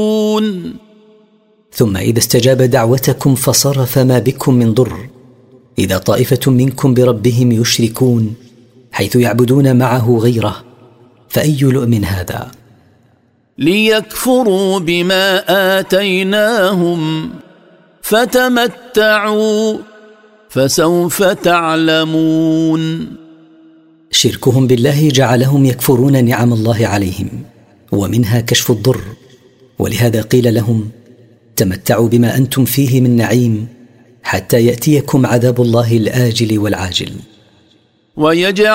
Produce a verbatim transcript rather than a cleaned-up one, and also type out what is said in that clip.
ثم إذا استجاب دعوتكم فصرف ما بكم من ضر، إذا طائفة منكم بربهم يشركون حيث يعبدون معه غيره، فأي لؤم هذا؟ ليكفروا بما آتيناهم فتمتعوا فسوف تعلمون. شركهم بالله جعلهم يكفرون نعم الله عليهم، ومنها كشف الضر، ولهذا قيل لهم تمتعوا بما أنتم فيه من نعيم حتى يأتيكم عذاب الله الآجل والعاجل. ويجعل